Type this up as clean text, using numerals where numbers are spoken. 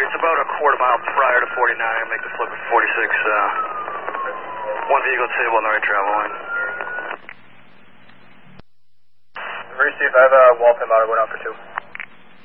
it's about a quarter mile prior to 49. Make the flip at 46. One vehicle disabled on the right travel lane. Receive, I have a wall pin motor going out for 2.